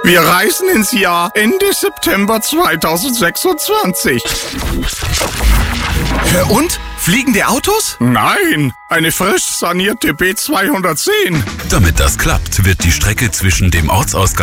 Wir reisen ins Jahr Ende September 2026. Und? Fliegende Autos? Nein, eine frisch sanierte B210. Damit das klappt, wird die Strecke zwischen dem Ortsausgang